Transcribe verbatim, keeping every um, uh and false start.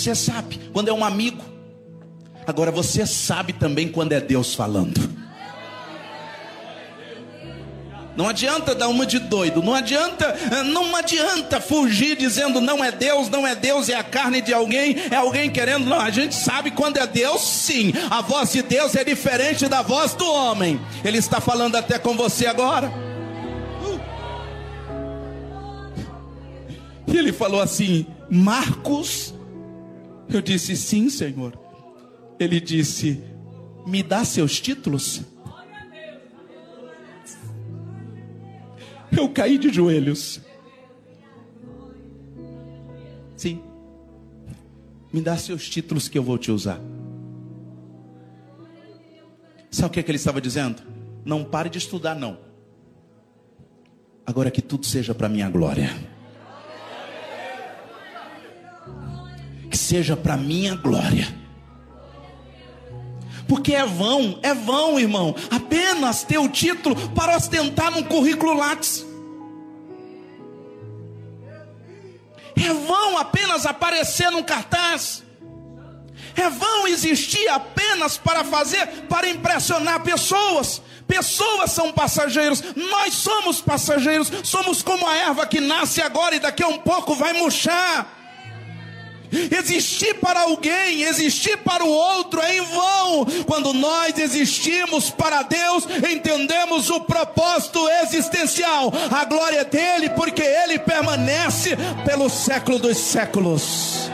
Você sabe quando é um amigo. Agora você sabe também quando é Deus falando. Não adianta dar uma de doido, não adianta, não adianta fugir dizendo não é Deus, não é Deus, é a carne de alguém, é alguém querendo. Não, a gente sabe quando é Deus, sim. A voz de Deus é diferente da voz do homem. Ele está falando até com você agora. E ele falou assim: Marcos. Eu disse: sim, Senhor. Ele disse: me dá seus títulos. Eu caí de joelhos. Sim. Me dá seus títulos que eu vou te usar. Sabe o que, é que ele estava dizendo? Não pare de estudar, não. Agora que tudo seja para minha glória. Que seja para minha glória. Porque é vão, é vão, irmão, apenas ter o título para ostentar num currículo Lattes. É vão apenas aparecer num cartaz. É vão existir apenas para fazer, para impressionar pessoas. Pessoas são passageiros, nós somos passageiros. Somos como a erva que nasce agora e daqui a um pouco vai murchar. Existir para alguém, existir para o outro é em vão. Quando nós existimos para Deus, entendemos o propósito existencial. A glória é dele, porque ele permanece pelo século dos séculos.